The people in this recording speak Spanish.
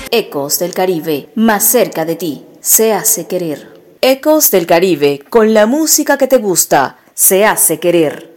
Ecos del Caribe, más cerca de ti, se hace querer. Ecos del Caribe, con la música que te gusta, se hace querer.